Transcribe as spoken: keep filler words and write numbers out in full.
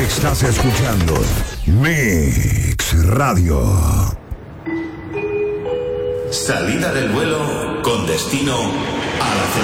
Estás escuchando Mix Radio. Salida del vuelo con destino a la